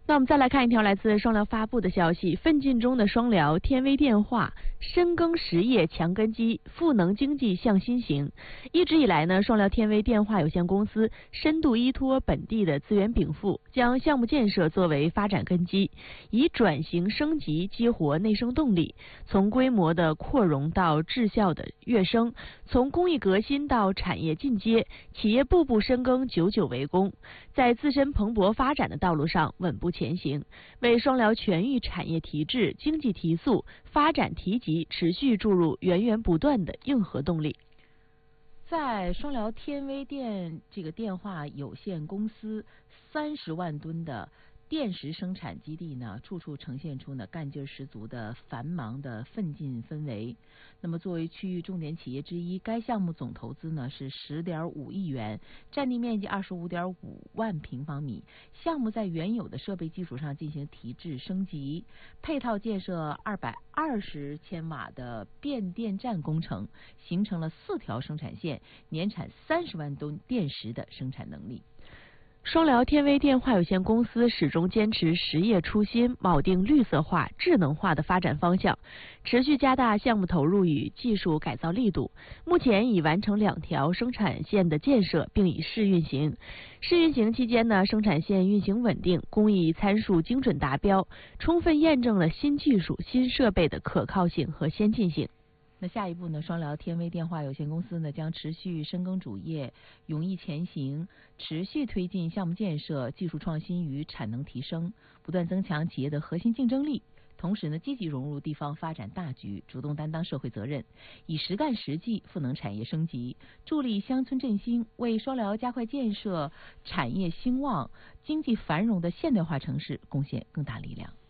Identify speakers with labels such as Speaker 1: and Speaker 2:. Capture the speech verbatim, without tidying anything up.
Speaker 1: 那我们再来看一条来自双疗发布的消息：奋进中的双疗天威电化深耕实业强根基，赋能经济向新型。一直以来呢，双疗天威电化有限公司深度依托本地的资源禀赋，将项目建设作为发展根基，以转型升级激活内生动力，从规模的扩容到质效的跃升，从工艺革新到产业进阶，企业步步深耕，久久为功，在自身蓬勃发展的道路上稳步前行，为双疗全域产业提质、经济提速、发展提级持续注入源源不断的硬核动力。
Speaker 2: 在双疗天威电这个电化有限公司三十万吨的电石生产基地呢，处处呈现出呢干劲十足的繁忙的奋进氛围。那么作为区域重点企业之一，该项目总投资呢是十点五亿元，占地面积二十五点五万平方米。项目在原有的设备基础上进行提质升级，配套建设二百二十千瓦的变电站工程，形成了四条生产线，年产三十万吨电石的生产能力。
Speaker 1: 双疗天威电化有限公司始终坚持实业初心，铆定绿色化、智能化的发展方向，持续加大项目投入与技术改造力度。目前已完成两条生产线的建设，并已试运行。试运行期间呢，生产线运行稳定，工艺参数精准达标，充分验证了新技术、新设备的可靠性和先进性。
Speaker 2: 那下一步呢，双疗天威电化有限公司呢将持续深耕主业，勇毅前行，持续推进项目建设、技术创新与产能提升，不断增强企业的核心竞争力。同时呢，积极融入地方发展大局，主动担当社会责任，以实干实际赋能产业升级，助力乡村振兴，为双疗加快建设、产业兴旺、经济繁荣的现代化城市贡献更大力量。